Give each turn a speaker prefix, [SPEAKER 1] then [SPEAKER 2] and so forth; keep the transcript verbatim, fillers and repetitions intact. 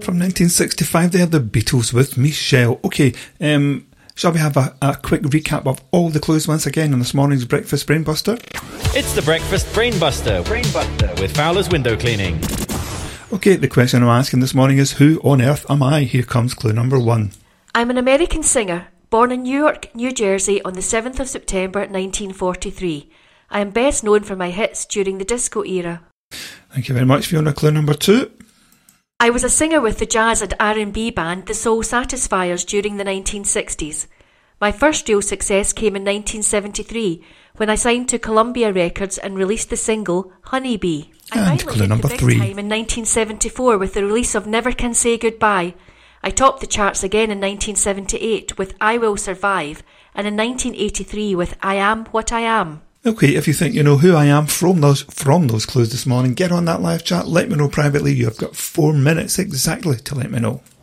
[SPEAKER 1] From nineteen sixty-five there, the Beatles with Michelle. Okay, um, shall we have a, a quick recap of all the clues once again on this morning's Breakfast Brainbuster?
[SPEAKER 2] It's the Breakfast Brainbuster, Brainbuster with Fowler's Window Cleaning.
[SPEAKER 1] Okay, the question I'm asking this morning is, who on earth am I? Here comes clue number one.
[SPEAKER 3] I'm an American singer, born in Newark, New Jersey on the seventh of September nineteen forty-three. I am best known for my hits during the disco era.
[SPEAKER 1] Thank you very much, Fiona. Clue number two.
[SPEAKER 3] I was a singer with the jazz and R and B band The Soul Satisfiers during the nineteen sixties. My first real success came in nineteen seventy-three when I signed to Columbia Records and released the single Honey Bee. I
[SPEAKER 1] And clue number
[SPEAKER 3] the big
[SPEAKER 1] three.
[SPEAKER 3] time in nineteen seventy-four with the release of Never Can Say Goodbye. I topped the charts again in nineteen seventy-eight with I Will Survive, and in nineteen eighty-three with I Am What I Am.
[SPEAKER 1] Okay, if you think you know who I am from those from those clues this morning, get on that live chat, let me know privately. You've got four minutes exactly to let me know.